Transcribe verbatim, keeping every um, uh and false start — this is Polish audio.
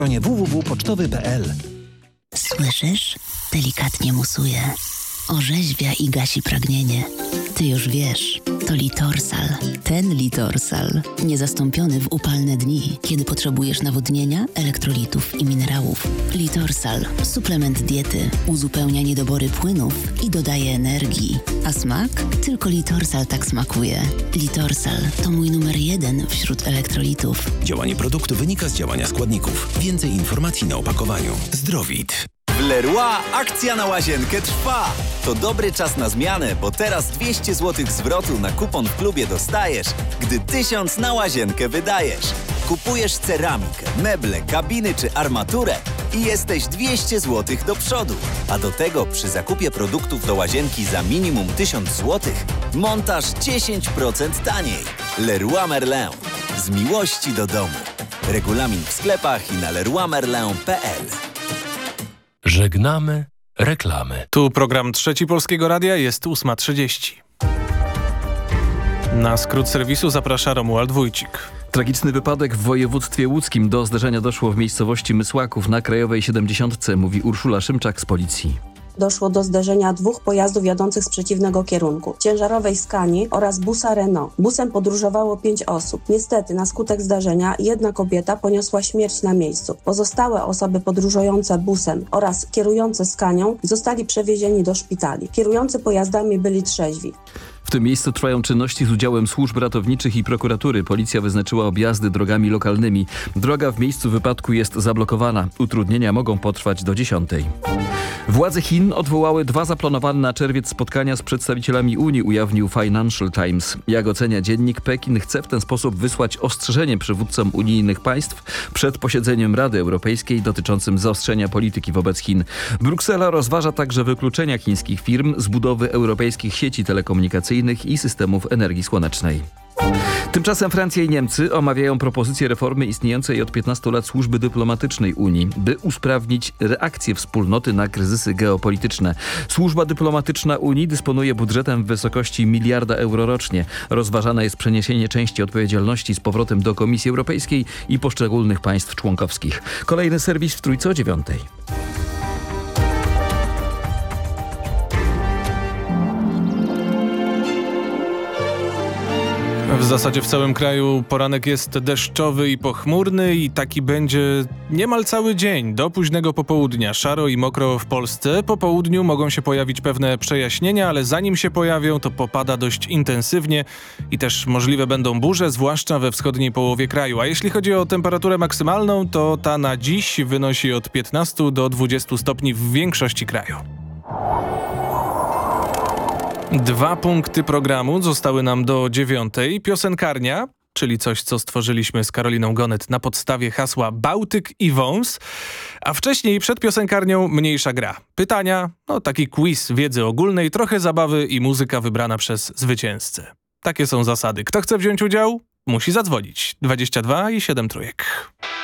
stronie w w w kropka pocztowy kropka p l. Słyszysz? Delikatnie musuje. Orzeźwia i gasi pragnienie. Ty już wiesz, to Litorsal. Ten Litorsal. Niezastąpiony w upalne dni, kiedy potrzebujesz nawodnienia, elektrolitów i minerałów. Litorsal. Suplement diety. Uzupełnia niedobory płynów i dodaje energii. A smak? Tylko Litorsal tak smakuje. Litorsal to mój numer jeden wśród elektrolitów. Działanie produktu wynika z działania składników. Więcej informacji na opakowaniu. Zdrowit. W Leroy akcja na łazienkę trwa. To dobry czas na zmianę, bo teraz dwieście złotych zwrotu na kupon w klubie dostajesz, gdy tysiąc na łazienkę wydajesz. Kupujesz ceramikę, meble, kabiny czy armaturę i jesteś dwieście złotych do przodu. A do tego przy zakupie produktów do łazienki za minimum tysiąc złotych montaż dziesięć procent taniej. Leroy Merlin. Z miłości do domu. Regulamin w sklepach i na leroy merlin kropka p l. Żegnamy reklamy. Tu program Trzeci Polskiego Radia, jest ósma trzydzieści. Na skrót serwisu zaprasza Romuald Wójcik. Tragiczny wypadek w województwie łódzkim. Do zderzenia doszło w miejscowości Mysłaków na Krajowej siedemdziesiątce, mówi Urszula Szymczak z policji. Doszło do zderzenia dwóch pojazdów jadących z przeciwnego kierunku. Ciężarowej Scanii oraz busa Renault. Busem podróżowało pięć osób. Niestety na skutek zdarzenia jedna kobieta poniosła śmierć na miejscu. Pozostałe osoby podróżujące busem oraz kierujące Scanią zostali przewiezieni do szpitali. Kierujący pojazdami byli trzeźwi. W tym miejscu trwają czynności z udziałem służb ratowniczych i prokuratury. Policja wyznaczyła objazdy drogami lokalnymi. Droga w miejscu wypadku jest zablokowana. Utrudnienia mogą potrwać do dziesiątej. Władze Chin odwołały dwa zaplanowane na czerwiec spotkania z przedstawicielami Unii, ujawnił Financial Times. Jak ocenia dziennik, Pekin chce w ten sposób wysłać ostrzeżenie przywódcom unijnych państw przed posiedzeniem Rady Europejskiej dotyczącym zaostrzenia polityki wobec Chin. Bruksela rozważa także wykluczenia chińskich firm z budowy europejskich sieci telekomunikacyjnych i systemów energii słonecznej. Tymczasem Francja i Niemcy omawiają propozycję reformy istniejącej od piętnastu lat służby dyplomatycznej Unii, by usprawnić reakcję wspólnoty na kryzysy geopolityczne. Służba dyplomatyczna Unii dysponuje budżetem w wysokości miliarda euro rocznie. Rozważane jest przeniesienie części odpowiedzialności z powrotem do Komisji Europejskiej i poszczególnych państw członkowskich. Kolejny serwis w Trójce o dziewiątej. W zasadzie w całym kraju poranek jest deszczowy i pochmurny i taki będzie niemal cały dzień. Do późnego popołudnia szaro i mokro w Polsce. Po południu mogą się pojawić pewne przejaśnienia, ale zanim się pojawią, to popada dość intensywnie i też możliwe będą burze, zwłaszcza we wschodniej połowie kraju. A jeśli chodzi o temperaturę maksymalną, to ta na dziś wynosi od piętnastu do dwudziestu stopni w większości kraju. Dwa punkty programu zostały nam do dziewiątej. Piosenkarnia, czyli coś, co stworzyliśmy z Karoliną Gonet na podstawie hasła Bałtyk i wąs. A wcześniej przed piosenkarnią mniejsza gra. Pytania, no taki quiz wiedzy ogólnej, trochę zabawy i muzyka wybrana przez zwycięzcę. Takie są zasady. Kto chce wziąć udział? Musi zadzwonić. dwadzieścia dwa i siedem trójek.